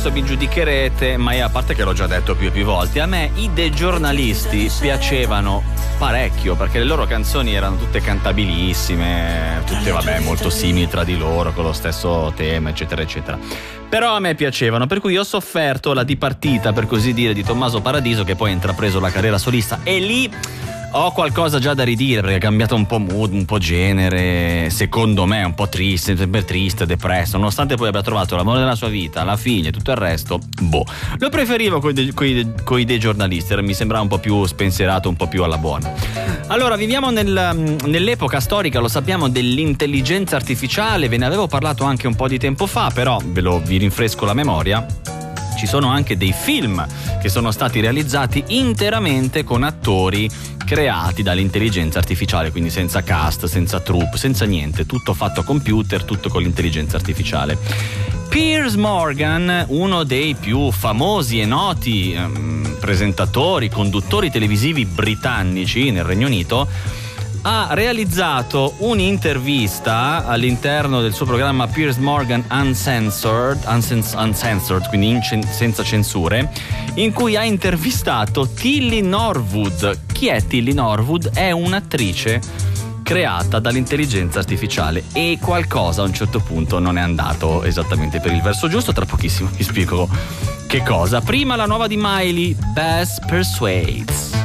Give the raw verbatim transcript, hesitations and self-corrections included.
adesso mi giudicherete, ma io, a parte che l'ho già detto più e più volte, a me i The Giornalisti piacevano parecchio, perché le loro canzoni erano tutte cantabilissime, tutte vabbè molto simili tra di loro, con lo stesso tema, eccetera eccetera. Però a me piacevano, per cui ho sofferto la dipartita, per così dire, di Tommaso Paradiso, che poi ha intrapreso la carriera solista, e lì ho qualcosa già da ridire, perché è cambiato un po' mood, un po' genere, secondo me un po' triste, sempre triste, depresso, nonostante poi abbia trovato l'amore della sua vita, la figlia e tutto il resto. Boh, lo preferivo coi dei, coi, coi dei giornalisti, mi sembrava un po' più spensierato, un po' più alla buona. Allora, viviamo nel, nell'epoca storica, lo sappiamo, dell'intelligenza artificiale, ve ne avevo parlato anche un po' di tempo fa, però ve lo vi rinfresco la memoria. Ci sono anche dei film che sono stati realizzati interamente con attori creati dall'intelligenza artificiale, quindi senza cast, senza troupe, senza niente, tutto fatto a computer, tutto con l'intelligenza artificiale. Piers Morgan, uno dei più famosi e noti ehm, presentatori, conduttori televisivi britannici nel Regno Unito, ha realizzato un'intervista all'interno del suo programma Piers Morgan Uncensored, Uncens- Uncensored quindi in cen- senza censure, in cui ha intervistato Tilly Norwood. Chi è Tilly Norwood? È un'attrice creata dall'intelligenza artificiale, e qualcosa a un certo punto non è andato esattamente per il verso giusto. Tra pochissimo vi spiego che cosa. Prima la nuova di Miley, Bass Persuades.